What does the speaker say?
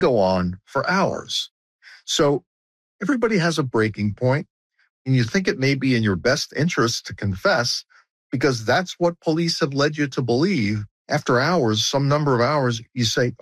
go on for hours. So everybody has a breaking point, and you think it may be in your best interest to confess because that's what police have led you to believe. After hours, some number of hours, you say,